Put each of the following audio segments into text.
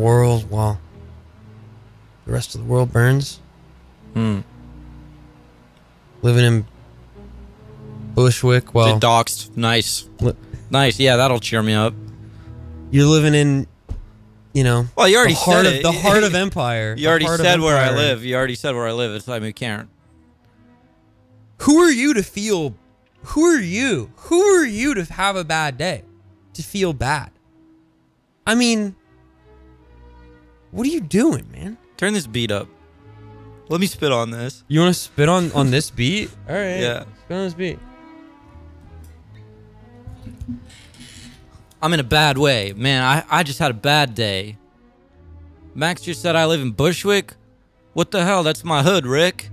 world while the rest of the world burns. Living in Bushwick while... The doxed. Nice. Nice. Yeah, that'll cheer me up. You're living in, Well, you already said it. The heart of Empire. You already said where I live. You already said where I live. It's like we can't. Who are you to feel... Who are you? Who are you to have a bad day? To feel bad? I mean... What are you doing, man? Turn this beat up. Let me spit on this. You want to spit on this beat? All right. Yeah. Spit on this beat. I'm in a bad way. Man, I just had a bad day. Max just said I live in Bushwick. What the hell? That's my hood, Rick.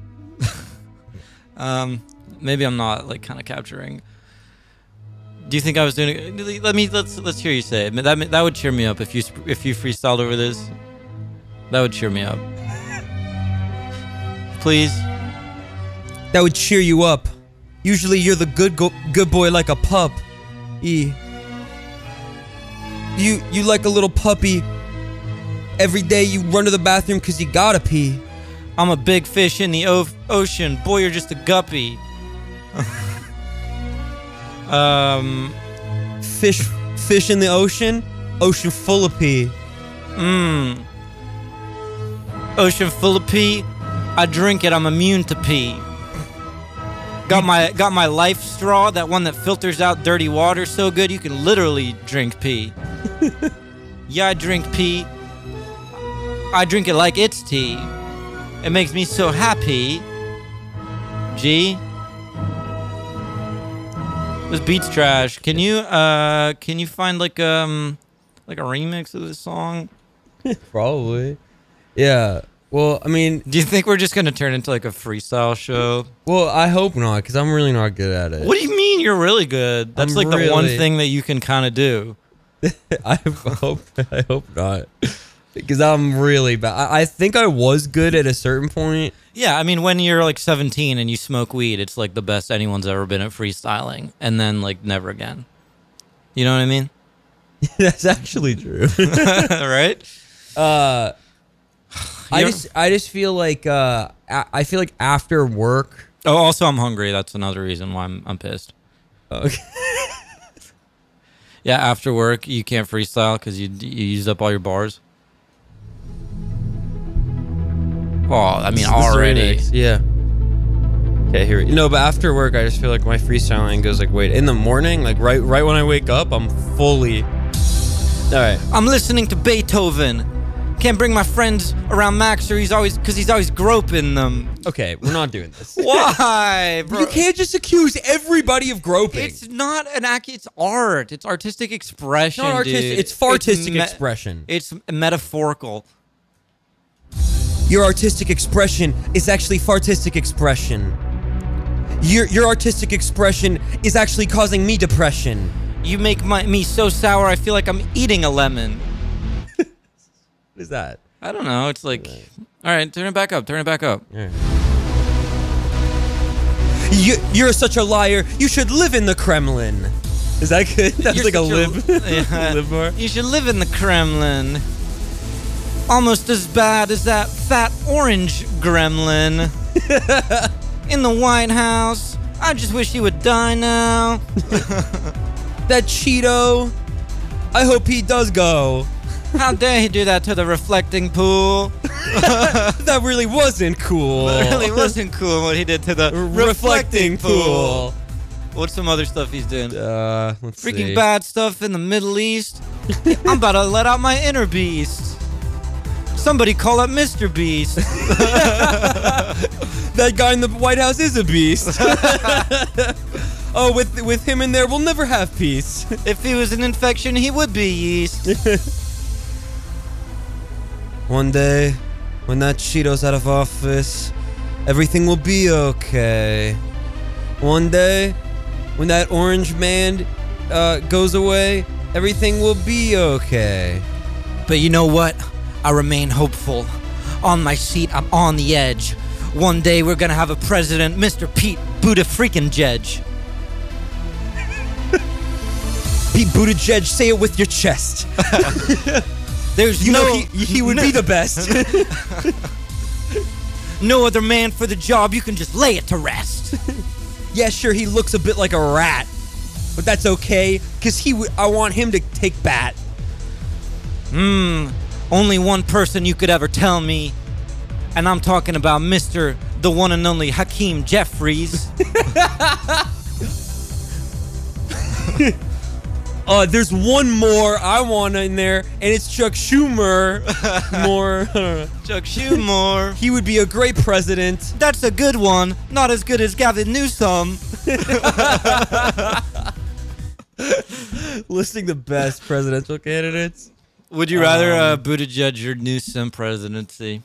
Maybe I'm not kind of capturing. Do you think I was doing it? Let's hear you say it. That would cheer me up if you freestyled over this. That would cheer me up. Please. That would cheer you up. Usually you're the good boy like a pup. You like a little puppy. Every day you run to the bathroom because you gotta pee. I'm a big fish in the ocean. Boy, you're just a guppy. Fish in the ocean. Ocean full of pee. Ocean full of pee. I drink it. I'm immune to pee. Got my life straw, that one that filters out dirty water so good you can literally drink pee. Yeah, I drink pee. I drink it like it's tea. It makes me so happy. G. This beat's trash. Can you find like a remix of this song? Probably. Yeah. Well, I mean, do you think we're just gonna turn into like a freestyle show? Well, I hope not, because I'm really not good at it. What do you mean you're really good? That's the one thing that you can kind of do. I hope not, because I'm really bad. I think I was good at a certain point. Yeah, I mean, when you're like 17 and you smoke weed, it's like the best anyone's ever been at freestyling, and then like never again. You know what I mean? That's actually true. Right? I just feel like I feel like after work. Oh, also I'm hungry. That's another reason why I'm pissed. Okay. Yeah, after work you can't freestyle because you used up all your bars. Oh, I mean already. Yeah. Okay, here. No, but after work I just feel like my freestyling goes like, wait, in the morning, like right when I wake up, I'm fully. All right. I'm listening to Beethoven. Can't bring my friends around Max, or he's always groping them. Okay, we're not doing this. Why, bro? You can't just accuse everybody of groping. It's not an act. It's art. It's artistic expression. Not artistic. Dude. It's fartistic expression. It's metaphorical. Your artistic expression is actually fartistic expression. Your artistic expression is actually causing me depression. You make me so sour. I feel like I'm eating a lemon. What is that? I don't know. It's like, all right, turn it back up. Turn it back up. Right. You're such a liar. You should live in the Kremlin. Is that good? That's like a lib. Lib bar. You should live in the Kremlin. Almost as bad as that fat orange gremlin in the White House. I just wish he would die now. That Cheeto. I hope he does go. How dare he do that to the reflecting pool? That really wasn't cool. That really wasn't cool what he did to the reflecting pool. What's some other stuff he's doing? Let's Freaking see. bad stuff in the Middle East. I'm about to let out my inner beast. Somebody call up Mr. Beast. That guy in the White House is a beast. Oh, with him in there, we'll never have peace. If he was an infection, he would be yeast. One day, when that Cheeto's out of office, everything will be okay. One day, when that orange man goes away, everything will be okay. But you know what? I remain hopeful. On my seat, I'm on the edge. One day, we're gonna have a president, Mr. Pete Buttigieg. Pete Buttigieg, say it with your chest. There's You no know, he would be the best. no other man for the job. You can just lay it to rest. Yeah, sure, he looks a bit like a rat, but that's okay, because I want him to take bat. Only one person you could ever tell me, and I'm talking about Mr. the one and only Hakeem Jeffries. There's one more I want in there, and it's Chuck Schumer. More. Chuck Schumer. He would be a great president. That's a good one. Not as good as Gavin Newsom. Listing the best presidential candidates. Would you rather Buttigieg or Newsom presidency?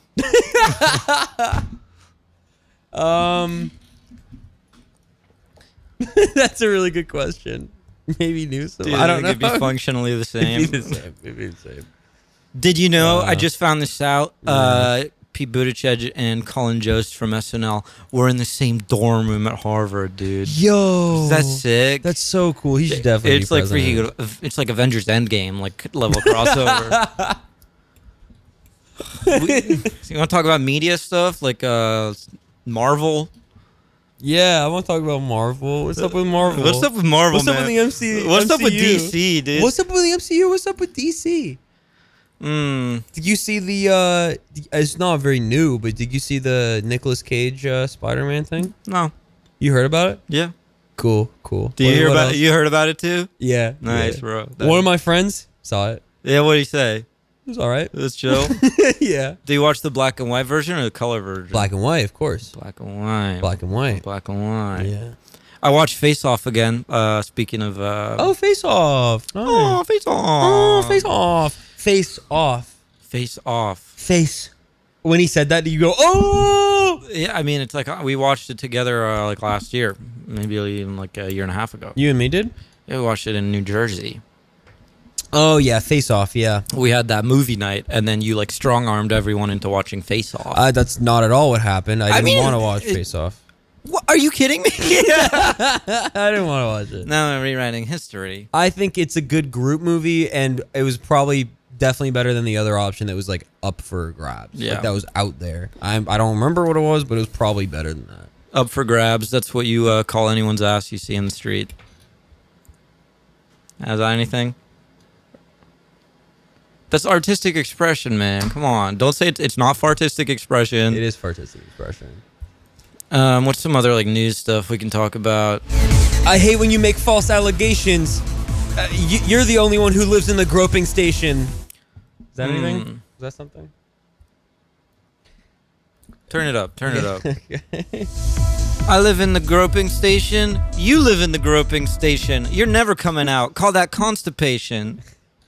That's a really good question. Maybe Newsom. Dude, I don't know. It'd be functionally the same. It'd be the same. It'd be the same. Did you know? I just found this out. Pete Buttigieg and Colin Jost from SNL were in the same dorm room at Harvard, dude. Yo, That's sick. That's so cool. He should definitely. It's be like president. it's like Avengers Endgame, like level crossover. So you want to talk about media stuff like Marvel? Yeah, I want to talk about Marvel. What's up with Marvel? What's up with Marvel, What's man? up with the MC? What's up with MCU? DC, dude? What's up with the MCU? What's up with DC? Did you see the? It's not very new, but did you see the Nicolas Cage Spider-Man thing? No. You heard about it? Yeah. Cool. Do you hear about? You heard about it too? Yeah. Nice, yeah. bro. One of my friends saw it. Yeah. What did he say? It was all right. It was chill. Yeah. Do you watch the black and white version or the color version? Black and white, of course. Black and white. Black and white. Black and white. Yeah. I watched Face Off again. Speaking of. Oh, Face Off. Oh, Nice. Face Off. Oh, Face Off. Face Off. Face Off. Face. When he said that, you go, oh! Yeah, I mean, it's like we watched it together like last year, maybe even like a year and a half ago. You and me did? Yeah, we watched it in New Jersey. Oh, yeah. Face Off, yeah. We had that movie night, and then you like strong-armed everyone into watching Face Off. That's not at all what happened. I didn't want to watch Face Off. What, are you kidding me? I didn't want to watch it. Now I'm rewriting history. I think it's a good group movie, and it was probably definitely better than the other option that was like up for grabs. Yeah. Like, that was out there. I don't remember what it was, but it was probably better than that. Up for grabs. That's what you call anyone's ass you see in the street. Is that anything? That's artistic expression, man. Come on. Don't say it's not for artistic expression. It is for artistic expression. What's some other like news stuff we can talk about? I hate when you make false allegations. You're the only one who lives in the groping station. Is that anything? Is that something? Turn it up. Turn it up. I live in the groping station. You live in the groping station. You're never coming out. Call that constipation.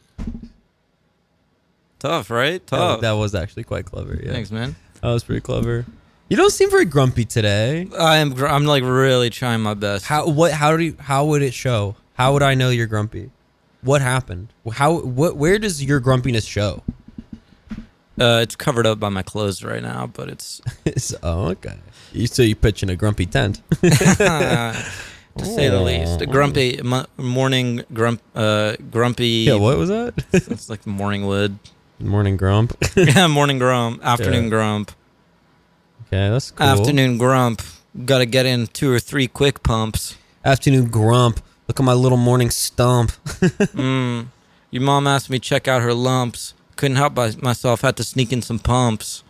Tough, right? Tough. That was actually quite clever. Yeah. Thanks, man. That was pretty clever. You don't seem very grumpy today. I'm like really trying my best. How would it show? How would I know you're grumpy? What happened? Where does your grumpiness show? It's covered up by my clothes right now, but it's Oh, okay. So you pitch in a grumpy tent. to say the least. A grumpy morning grumpy. Yeah, what was that? It's like the morning wood. Morning grump. Yeah, morning grump. Afternoon Yeah. grump. Okay, that's cool. Afternoon grump. Got to get in 2 or 3 quick pumps. Afternoon grump. Look at my little morning stump. Your mom asked me to check out her lumps. Couldn't help myself. Had to sneak in some pumps.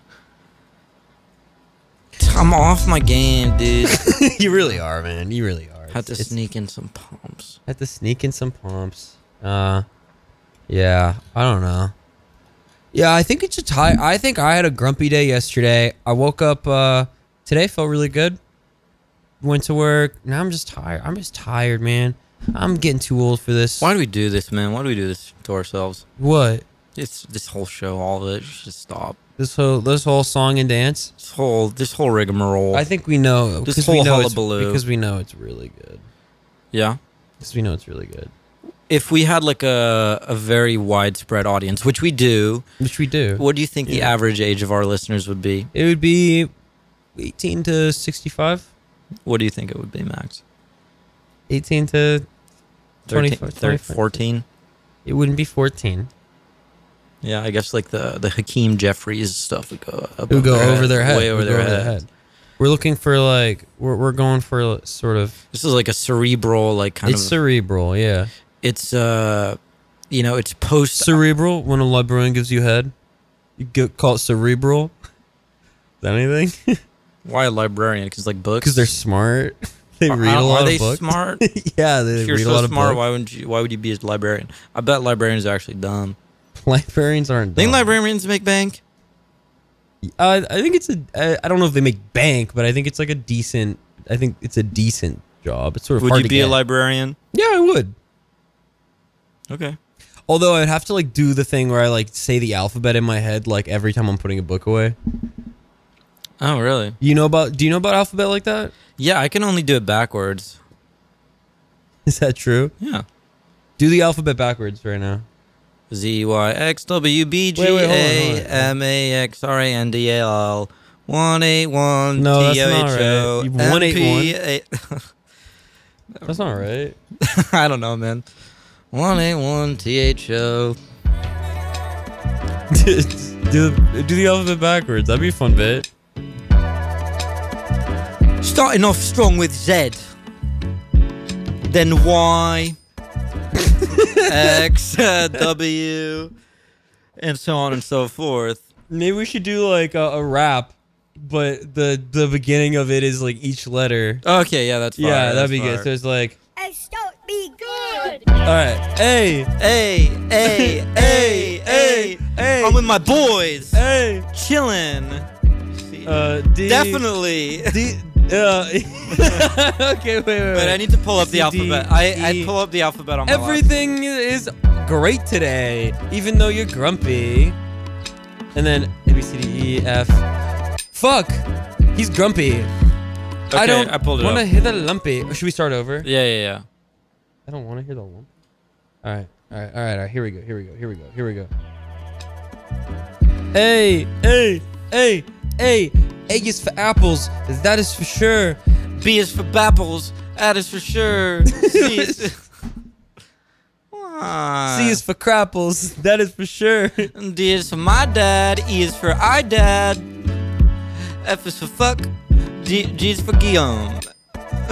I'm off my game, dude. You really are, man. You really are. Had to sneak in some pumps. Had to sneak in some pumps. Yeah, I don't know. Yeah, I think it's a tie. I think I had a grumpy day yesterday. I woke up today, felt really good. Went to work. Now I'm just tired. I'm just tired, man. I'm getting too old for this. Why do we do this, man? Why do we do this to ourselves? What? It's this whole show, all of it. Just stop. This whole song and dance? This whole rigmarole. I think we know. This because whole we know hullabaloo. because we know it's really good. Yeah. Because we know it's really good. If we had like a very widespread audience, which we do, Which we do. what do you think the average age of our listeners would be? It would be 18 to 65. What do you think it would be, Max? 18 to 13, 25, 14? It wouldn't be 14. Yeah, I guess like the Hakeem Jeffries stuff would go up. It would go over their head. Way over their head. We're looking for like we're going for sort of. This is like a cerebral, like kind It's of. cerebral, yeah. It's you know, it's post. Cerebral. When a librarian gives you head, you get call it cerebral. Is that anything? Why a librarian? Because like books. Because they're smart. They read a lot Are they of books. smart? Yeah, they If you're read a so lot of smart, books. why would you be a librarian? I bet librarians are actually dumb. Librarians aren't. Think dumb. librarians make bank? I think it's I don't know if they make bank, but I think it's like a decent. I think it's a decent job. It's sort of Would hard you to be get. a librarian? Yeah, I would. Okay. Although I'd have to like do the thing where I like say the alphabet in my head like every time I'm putting a book away. Oh, really? Do you know about alphabet like that? Yeah, I can only do it backwards. Is that true? Yeah. Do the alphabet backwards right now. Z Y X W B G Wait, hold on, A M A X R A N D A L 181 No, that's T O not H O right. You- M 181. P A. That's not right. I don't know, man. 181 T H O. do the alphabet backwards. That'd be a fun bit. Starting off strong with Z, then Y, X, W, and so on and so forth. Maybe we should do like a rap, but the beginning of it is like each letter. Okay, yeah, that's fine. Yeah, that'd be good. So it's like, Hey, start be good. all right, hey, Hey, hey, hey, hey, hey, I'm with my boys, hey, chilling. D, Definitely. D, okay, wait. But I need to pull up the C, alphabet. D, I E. pull up the alphabet on my laptop. Everything is great today, even though you're grumpy. And then A, B, C, D, E, F. Fuck! He's grumpy. I don't I pulled it want to up. hear the lumpy. Or should we start over? Yeah. I don't want to hear the lump. All right. Here we go. Hey. A is for apples. That is for sure. B is for bapples. That is for sure. C is... Why? C is for crapples. That is for sure. D is for my dad. E is for I dad. F is for fuck. G is for Guillaume.